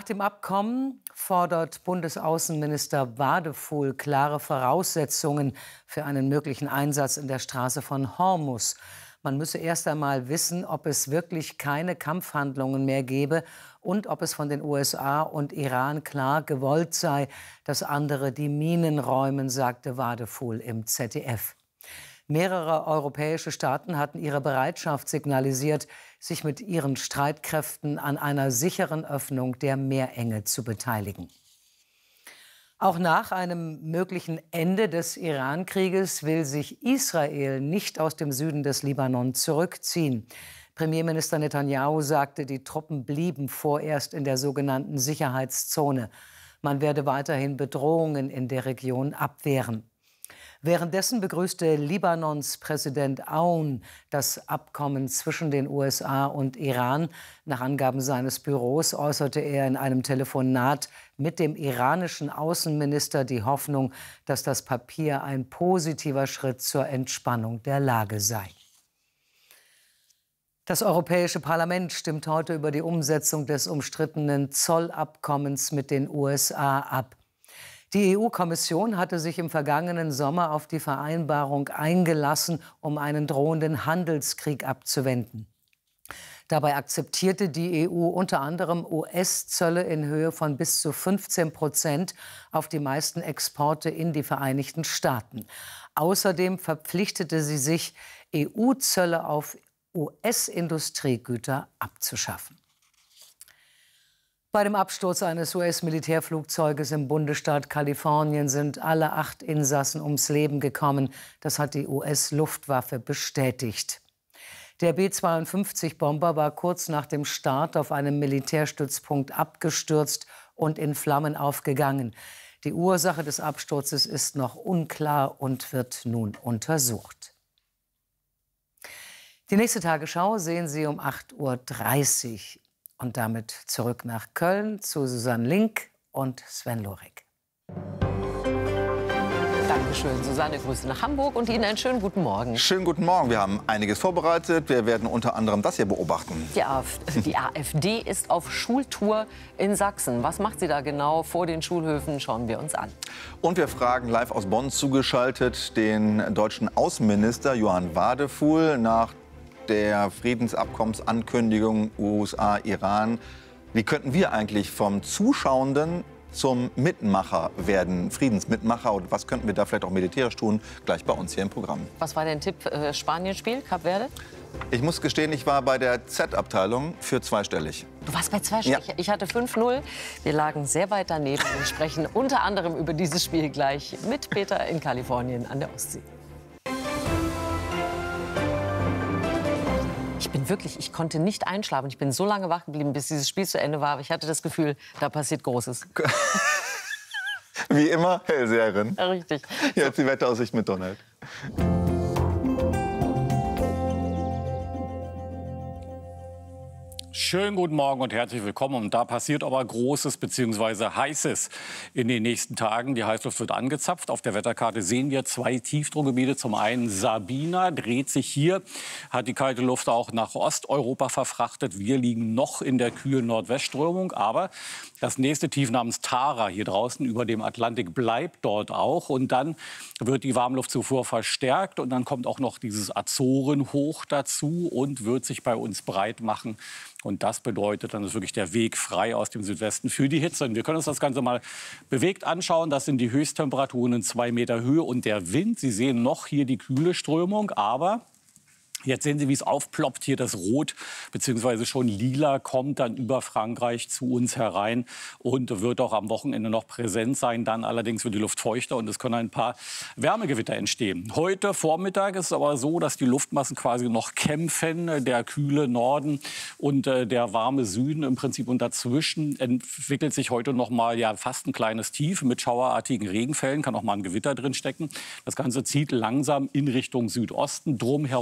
dem Abkommen fordert Bundesaußenminister Wadefuhl klare Voraussetzungen für einen möglichen Einsatz in der Straße von Hormuz. Man müsse erst einmal wissen, ob es wirklich keine Kampfhandlungen mehr gebe und ob es von den USA und Iran klar gewollt sei, dass andere die Minen räumen, sagte Wadefuhl im ZDF. Mehrere europäische Staaten hatten ihre Bereitschaft signalisiert, sich mit ihren Streitkräften an einer sicheren Öffnung der Meerenge zu beteiligen. Auch nach einem möglichen Ende des Iran-Krieges will sich Israel nicht aus dem Süden des Libanon zurückziehen. Premierminister Netanyahu sagte, die Truppen blieben vorerst in der sogenannten Sicherheitszone. Man werde weiterhin Bedrohungen in der Region abwehren. Währenddessen begrüßte Libanons Präsident Aoun das Abkommen zwischen den USA und Iran. Nach Angaben seines Büros äußerte er in einem Telefonat mit dem iranischen Außenminister die Hoffnung, dass das Papier ein positiver Schritt zur Entspannung der Lage sei. Das Europäische Parlament stimmt heute über die Umsetzung des umstrittenen Zollabkommens mit den USA ab. Die EU-Kommission hatte sich im vergangenen Sommer auf die Vereinbarung eingelassen, um einen drohenden Handelskrieg abzuwenden. Dabei akzeptierte die EU unter anderem US-Zölle in Höhe von bis zu 15% auf die meisten Exporte in die Vereinigten Staaten. Außerdem verpflichtete sie sich, EU-Zölle auf US-Industriegüter abzuschaffen. Bei dem Absturz eines US-Militärflugzeuges im Bundesstaat Kalifornien sind alle 8 Insassen ums Leben gekommen. Das hat die US-Luftwaffe bestätigt. Der B-52-Bomber war kurz nach dem Start auf einem Militärstützpunkt abgestürzt und in Flammen aufgegangen. Die Ursache des Absturzes ist noch unklar und wird nun untersucht. Die nächste Tagesschau sehen Sie um 8:30 Uhr. Und damit zurück nach Köln zu Susanne Link und Sven Lorik. Dankeschön, Susanne. Grüße nach Hamburg und Ihnen einen schönen guten Morgen. Schönen guten Morgen. Wir haben einiges vorbereitet. Wir werden unter anderem das hier beobachten. Die AfD ist auf Schultour in Sachsen. Was macht sie da genau vor den Schulhöfen? Schauen wir uns an. Und wir fragen live aus Bonn zugeschaltet den deutschen Außenminister Johann Wadefuhl nach der Friedensabkommensankündigung USA-Iran. Wie könnten wir eigentlich vom Zuschauenden zum Mitmacher werden, Friedensmitmacher? Und was könnten wir da vielleicht auch militärisch tun? Gleich bei uns hier im Programm. Was war dein Tipp? Spanien-Spiel, Kap Verde? Ich muss gestehen, ich war bei der Z-Abteilung für zweistellig. Du warst bei zweistellig? Ja. Ich hatte 5:0. Wir lagen sehr weit daneben und sprechen unter anderem über dieses Spiel gleich mit Peter in Kalifornien an der Ostsee. Ich konnte nicht einschlafen. Ich bin so lange wach geblieben, bis dieses Spiel zu Ende war. Aber ich hatte das Gefühl, da passiert Großes. Wie immer, Hellseherin. Ja, richtig. Jetzt die Wetteraussicht mit Donald. Schönen guten Morgen und herzlich willkommen. Und da passiert aber Großes bzw. Heißes in den nächsten Tagen. Die Heißluft wird angezapft. Auf der Wetterkarte sehen wir 2 Tiefdruckgebiete. Zum einen Sabina dreht sich hier, hat die kalte Luft auch nach Osteuropa verfrachtet. Wir liegen noch in der kühlen Nordwestströmung. Aber das nächste Tief namens Tara hier draußen über dem Atlantik bleibt dort auch. Und dann wird die Warmluftzufuhr verstärkt. Und dann kommt auch noch dieses Azorenhoch dazu und wird sich bei uns breit machen. Und das bedeutet, dann ist wirklich der Weg frei aus dem Südwesten für die Hitze. Und wir können uns das Ganze mal bewegt anschauen. Das sind die Höchsttemperaturen in 2 Meter Höhe und der Wind. Sie sehen noch hier die kühle Strömung, aber jetzt sehen Sie, wie es aufploppt. Hier das Rot bzw. schon Lila kommt dann über Frankreich zu uns herein und wird auch am Wochenende noch präsent sein. Dann allerdings wird die Luft feuchter und es können ein paar Wärmegewitter entstehen. Heute Vormittag ist es aber so, dass die Luftmassen quasi noch kämpfen. Der kühle Norden und der warme Süden im Prinzip. Und dazwischen entwickelt sich heute noch mal fast ein kleines Tief mit schauerartigen Regenfällen. Kann auch mal ein Gewitter drin stecken. Das Ganze zieht langsam in Richtung Südosten. Drumherum gibt es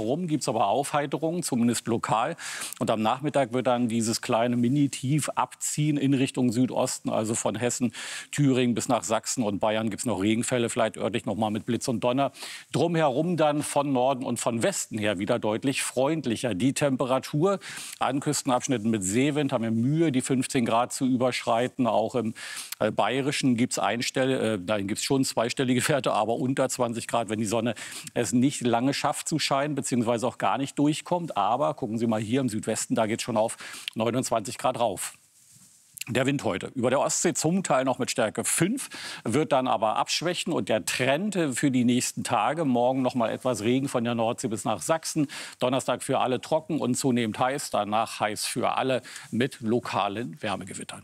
es aber Aufheiterung, zumindest lokal. Und am Nachmittag wird dann dieses kleine Mini-Tief abziehen in Richtung Südosten, also von Hessen, Thüringen bis nach Sachsen und Bayern gibt es noch Regenfälle, vielleicht örtlich noch mal mit Blitz und Donner. Drumherum dann von Norden und von Westen her wieder deutlich freundlicher. Die Temperatur an Küstenabschnitten mit Seewind haben wir Mühe, die 15 Grad zu überschreiten. Auch im Bayerischen gibt es schon zweistellige Werte, aber unter 20 Grad, wenn die Sonne es nicht lange schafft zu scheinen, beziehungsweise auch gar nicht durchkommt. Aber gucken Sie mal hier im Südwesten, da geht es schon auf 29 Grad rauf. Der Wind heute über der Ostsee zum Teil noch mit Stärke 5, wird dann aber abschwächen. Und der Trend für die nächsten Tage, morgen noch mal etwas Regen von der Nordsee bis nach Sachsen. Donnerstag für alle trocken und zunehmend heiß, danach heiß für alle mit lokalen Wärmegewittern.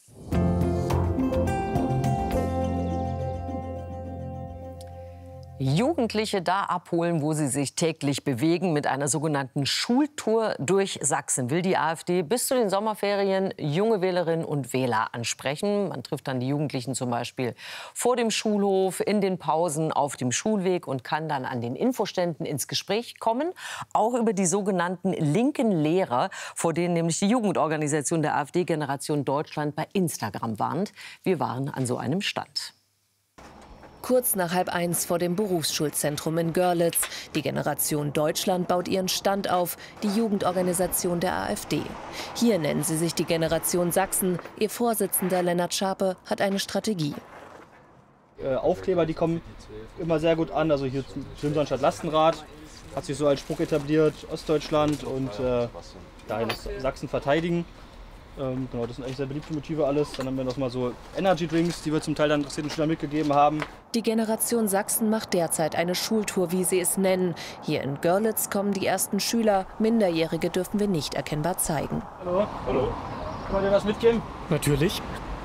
Jugendliche da abholen, wo sie sich täglich bewegen. Mit einer sogenannten Schultour durch Sachsen will die AfD bis zu den Sommerferien junge Wählerinnen und Wähler ansprechen. Man trifft dann die Jugendlichen zum Beispiel vor dem Schulhof, in den Pausen, auf dem Schulweg und kann dann an den Infoständen ins Gespräch kommen. Auch über die sogenannten linken Lehrer, vor denen nämlich die Jugendorganisation der AfD Generation Deutschland bei Instagram warnt. Wir waren an so einem Stand. Kurz nach 12:30 vor dem Berufsschulzentrum in Görlitz. Die Generation Deutschland baut ihren Stand auf, die Jugendorganisation der AfD. Hier nennen sie sich die Generation Sachsen. Ihr Vorsitzender Lennart Scharpe hat eine Strategie. Aufkleber, die kommen immer sehr gut an. Also hier Simson statt Lastenrad hat sich so als Spruch etabliert, Ostdeutschland und dahin Sachsen verteidigen. Genau, das sind eigentlich sehr beliebte Motive alles. Dann haben wir noch mal so Energy Drinks, die wir zum Teil dann interessierten Schülern mitgegeben haben. Die Generation Sachsen macht derzeit eine Schultour, wie sie es nennen. Hier in Görlitz kommen die ersten Schüler. Minderjährige dürfen wir nicht erkennbar zeigen. Hallo. Hallo. Wollt ihr was mitgeben? Natürlich.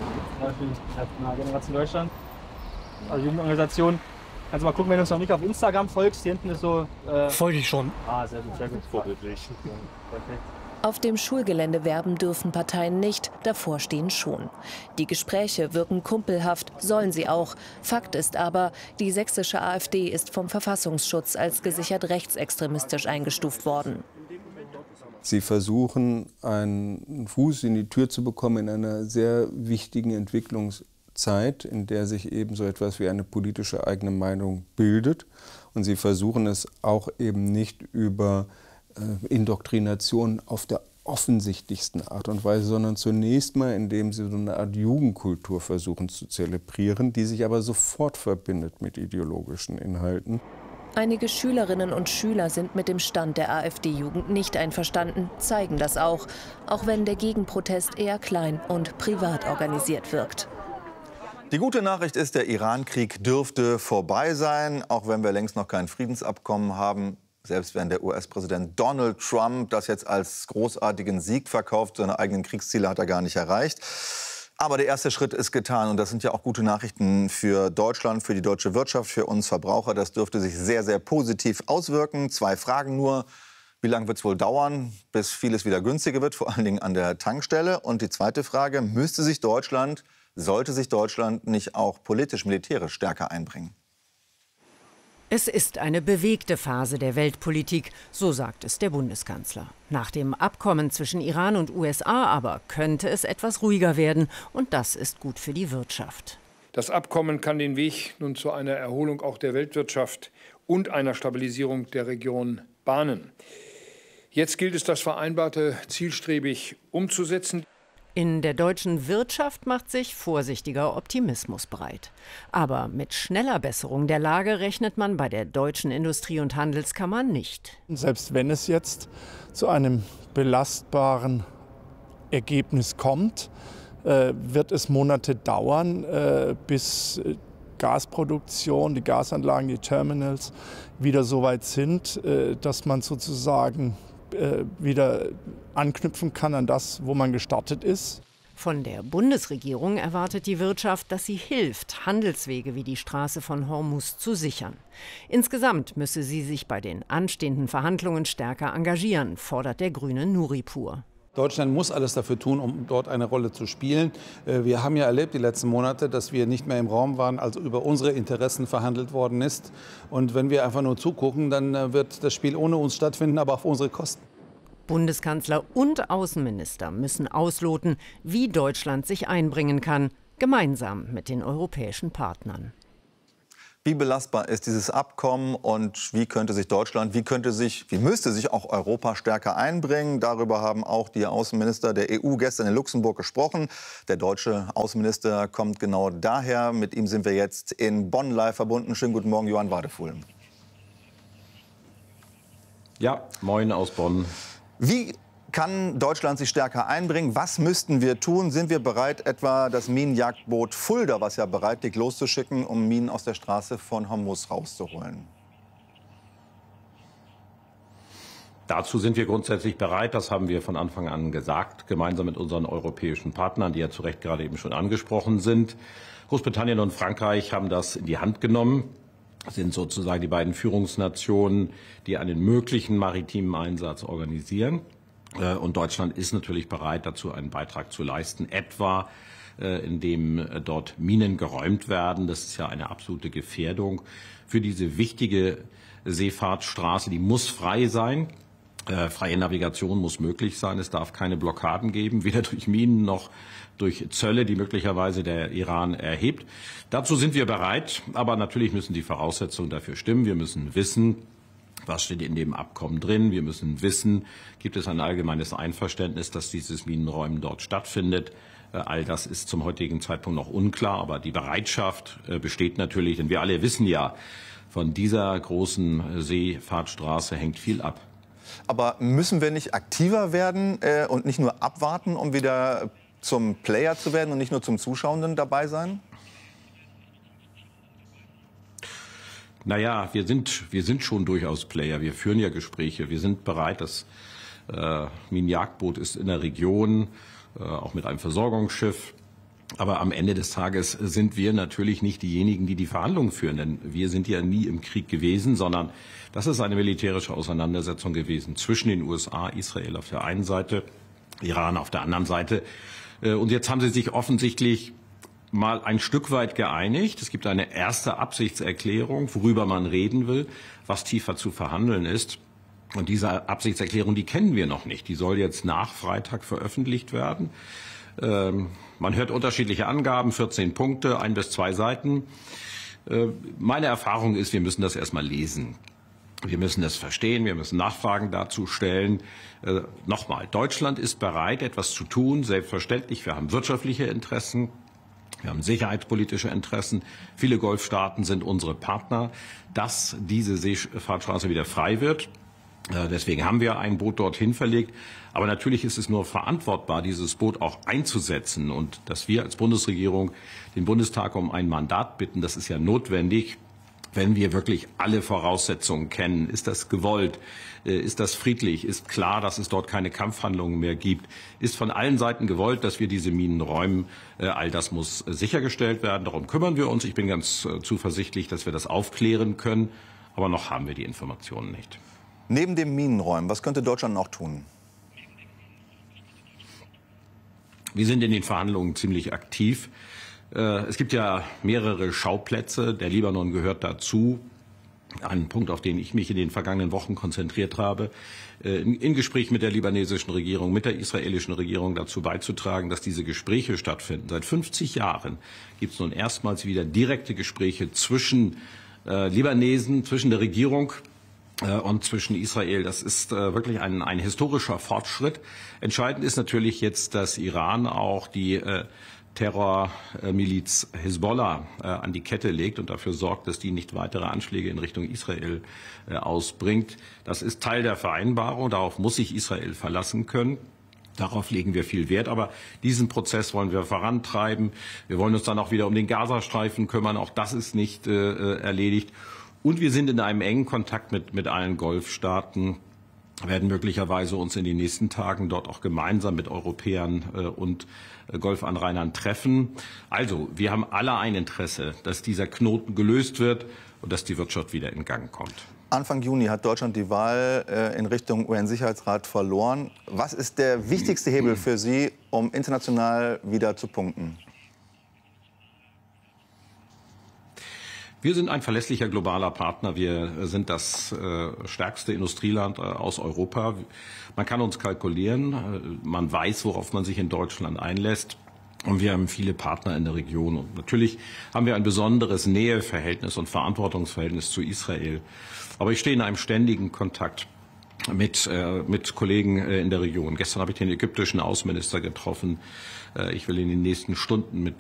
Generation Deutschland, also Jugendorganisation. Kannst du mal gucken, wenn du uns noch nicht auf Instagram folgst. Hier hinten ist so... Folge ich schon. Sehr gut, sehr gut. Vorbildlich. Perfekt. Auf dem Schulgelände werben dürfen Parteien nicht, davor stehen schon. Die Gespräche wirken kumpelhaft, sollen sie auch. Fakt ist aber, die sächsische AfD ist vom Verfassungsschutz als gesichert rechtsextremistisch eingestuft worden. Sie versuchen, einen Fuß in die Tür zu bekommen in einer sehr wichtigen Entwicklungszeit, in der sich eben so etwas wie eine politische eigene Meinung bildet. Und sie versuchen es auch eben nicht über Indoktrination auf der offensichtlichsten Art und Weise, sondern zunächst mal, indem sie so eine Art Jugendkultur versuchen zu zelebrieren, die sich aber sofort verbindet mit ideologischen Inhalten. Einige Schülerinnen und Schüler sind mit dem Stand der AfD-Jugend nicht einverstanden, zeigen das auch wenn der Gegenprotest eher klein und privat organisiert wirkt. Die gute Nachricht ist, der Iran-Krieg dürfte vorbei sein, auch wenn wir längst noch kein Friedensabkommen haben. Selbst wenn der US-Präsident Donald Trump das jetzt als großartigen Sieg verkauft, seine eigenen Kriegsziele hat er gar nicht erreicht. Aber der erste Schritt ist getan und das sind ja auch gute Nachrichten für Deutschland, für die deutsche Wirtschaft, für uns Verbraucher. Das dürfte sich sehr, sehr positiv auswirken. 2 Fragen nur. Wie lange wird es wohl dauern, bis vieles wieder günstiger wird, vor allen Dingen an der Tankstelle? Und die zweite Frage, sollte sich Deutschland nicht auch politisch-militärisch stärker einbringen? Es ist eine bewegte Phase der Weltpolitik, so sagt es der Bundeskanzler. Nach dem Abkommen zwischen Iran und USA aber könnte es etwas ruhiger werden. Und das ist gut für die Wirtschaft. Das Abkommen kann den Weg nun zu einer Erholung auch der Weltwirtschaft und einer Stabilisierung der Region bahnen. Jetzt gilt es, das Vereinbarte zielstrebig umzusetzen. In der deutschen Wirtschaft macht sich vorsichtiger Optimismus breit. Aber mit schneller Besserung der Lage rechnet man bei der Deutschen Industrie- und Handelskammer nicht. Selbst wenn es jetzt zu einem belastbaren Ergebnis kommt, wird es Monate dauern, bis Gasproduktion, die Gasanlagen, die Terminals wieder so weit sind, dass man sozusagen wieder anknüpfen kann an das, wo man gestartet ist. Von der Bundesregierung erwartet die Wirtschaft, dass sie hilft, Handelswege wie die Straße von Hormuz zu sichern. Insgesamt müsse sie sich bei den anstehenden Verhandlungen stärker engagieren, fordert der Grüne Nuripur. Deutschland muss alles dafür tun, um dort eine Rolle zu spielen. Wir haben ja erlebt die letzten Monate, dass wir nicht mehr im Raum waren, als über unsere Interessen verhandelt worden ist. Und wenn wir einfach nur zugucken, dann wird das Spiel ohne uns stattfinden, aber auf unsere Kosten. Bundeskanzler und Außenminister müssen ausloten, wie Deutschland sich einbringen kann, gemeinsam mit den europäischen Partnern. Wie belastbar ist dieses Abkommen und wie könnte sich Deutschland, wie müsste sich auch Europa stärker einbringen? Darüber haben auch die Außenminister der EU gestern in Luxemburg gesprochen. Der deutsche Außenminister kommt genau daher. Mit ihm sind wir jetzt in Bonn live verbunden. Schönen guten Morgen, Johann Wadefuhl. Ja, moin aus Bonn. Wie kann Deutschland sich stärker einbringen? Was müssten wir tun? Sind wir bereit, etwa das Minenjagdboot Fulda, was ja bereit liegt, loszuschicken, um Minen aus der Straße von Hormuz rauszuholen? Dazu sind wir grundsätzlich bereit. Das haben wir von Anfang an gesagt, gemeinsam mit unseren europäischen Partnern, die ja zu Recht gerade eben schon angesprochen sind. Großbritannien und Frankreich haben das in die Hand genommen, sind sozusagen die beiden Führungsnationen, die einen möglichen maritimen Einsatz organisieren. Und Deutschland ist natürlich bereit, dazu einen Beitrag zu leisten, etwa indem dort Minen geräumt werden. Das ist ja eine absolute Gefährdung für diese wichtige Seefahrtsstraße. Die muss frei sein. Freie Navigation muss möglich sein. Es darf keine Blockaden geben, weder durch Minen noch durch Zölle, die möglicherweise der Iran erhebt. Dazu sind wir bereit, aber natürlich müssen die Voraussetzungen dafür stimmen. Wir müssen wissen, was steht in dem Abkommen drin? Wir müssen wissen, gibt es ein allgemeines Einverständnis, dass dieses Minenräumen dort stattfindet? All das ist zum heutigen Zeitpunkt noch unklar, aber die Bereitschaft besteht natürlich, denn wir alle wissen ja, von dieser großen Seefahrtstraße hängt viel ab. Aber müssen wir nicht aktiver werden und nicht nur abwarten, um wieder zum Player zu werden und nicht nur zum Zuschauenden dabei sein? Naja, wir sind schon durchaus Player. Wir führen ja Gespräche. Wir sind bereit. Das Minenjagdboot ist in der Region, auch mit einem Versorgungsschiff. Aber am Ende des Tages sind wir natürlich nicht diejenigen, die die Verhandlungen führen. Denn wir sind ja nie im Krieg gewesen, sondern das ist eine militärische Auseinandersetzung gewesen zwischen den USA, Israel auf der einen Seite, Iran auf der anderen Seite. Und jetzt haben sie sich offensichtlich mal ein Stück weit geeinigt. Es gibt eine erste Absichtserklärung, worüber man reden will, was tiefer zu verhandeln ist. Und diese Absichtserklärung, die kennen wir noch nicht. Die soll jetzt nach Freitag veröffentlicht werden. Man hört unterschiedliche Angaben, 14 Punkte, 1 bis 2 Seiten. Meine Erfahrung ist, wir müssen das erstmal lesen. Wir müssen es verstehen, wir müssen Nachfragen dazu stellen. Nochmal, Deutschland ist bereit, etwas zu tun, selbstverständlich. Wir haben wirtschaftliche Interessen. Wir haben sicherheitspolitische Interessen. Viele Golfstaaten sind unsere Partner, dass diese Seefahrtsstraße wieder frei wird. Deswegen haben wir ein Boot dorthin verlegt. Aber natürlich ist es nur verantwortbar, dieses Boot auch einzusetzen. Und dass wir als Bundesregierung den Bundestag um ein Mandat bitten, das ist ja notwendig, wenn wir wirklich alle Voraussetzungen kennen. Ist das gewollt? Ist das friedlich? Ist klar, dass es dort keine Kampfhandlungen mehr gibt? Ist von allen Seiten gewollt, dass wir diese Minen räumen? All das muss sichergestellt werden. Darum kümmern wir uns. Ich bin ganz zuversichtlich, dass wir das aufklären können. Aber noch haben wir die Informationen nicht. Neben dem Minenräumen, was könnte Deutschland noch tun? Wir sind in den Verhandlungen ziemlich aktiv. Es gibt ja mehrere Schauplätze. Der Libanon gehört dazu. Ein Punkt, auf den ich mich in den vergangenen Wochen konzentriert habe, in Gespräch mit der libanesischen Regierung, mit der israelischen Regierung dazu beizutragen, dass diese Gespräche stattfinden. Seit 50 Jahren gibt es nun erstmals wieder direkte Gespräche zwischen Libanesen, zwischen der Regierung und zwischen Israel. Das ist wirklich ein historischer Fortschritt. Entscheidend ist natürlich jetzt, dass Iran auch die Terrormiliz Hisbollah an die Kette legt und dafür sorgt, dass die nicht weitere Anschläge in Richtung Israel ausbringt. Das ist Teil der Vereinbarung. Darauf muss sich Israel verlassen können. Darauf legen wir viel Wert. Aber diesen Prozess wollen wir vorantreiben. Wir wollen uns dann auch wieder um den Gazastreifen kümmern. Auch das ist nicht erledigt. Und wir sind in einem engen Kontakt mit allen Golfstaaten, werden möglicherweise uns in den nächsten Tagen dort auch gemeinsam mit Europäern und Golfanrainern treffen. Also, wir haben alle ein Interesse, dass dieser Knoten gelöst wird und dass die Wirtschaft wieder in Gang kommt. Anfang Juni hat Deutschland die Wahl in Richtung UN-Sicherheitsrat verloren. Was ist der wichtigste Hebel für Sie, um international wieder zu punkten? Wir sind ein verlässlicher globaler Partner. Wir sind das stärkste Industrieland aus Europa. Man kann uns kalkulieren. Man weiß, worauf man sich in Deutschland einlässt. Und wir haben viele Partner in der Region. Und natürlich haben wir ein besonderes Näheverhältnis und Verantwortungsverhältnis zu Israel. Aber ich stehe in einem ständigen Kontakt mit Kollegen in der Region. Gestern habe ich den ägyptischen Außenminister getroffen. Ich will in den nächsten Stunden mit